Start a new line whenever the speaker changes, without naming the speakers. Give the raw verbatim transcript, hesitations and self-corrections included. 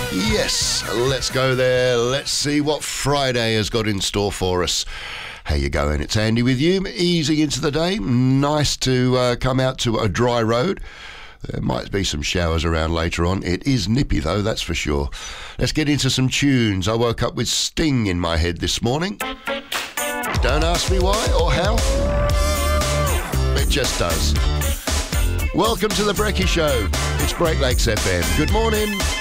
Yes, let's go there. Let's see what Friday has got in store for us. How you going? It's Andy with you. Easy into the day. Nice to uh, come out to a dry road. There might be some showers around later on. It is nippy though, that's for sure. Let's get into some tunes. I woke up with Sting in my head this morning. Don't ask me why or how. It just does. Welcome to the Brekkie Show. It's Great Lakes F M. Good morning.